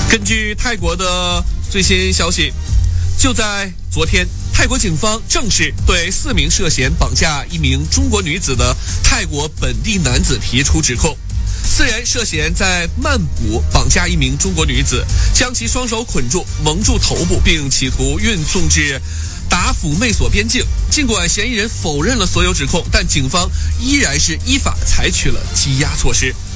根据泰国的最新消息，就在昨天，泰国警方正式对4名涉嫌绑架一名中国女子的泰国本地男子提出指控。4人涉嫌在曼谷绑架一名中国女子，将其双手捆住、蒙住头部，并企图运送至达府媚索边境。尽管嫌疑人否认了所有指控，但警方依然是依法采取了羁押措施。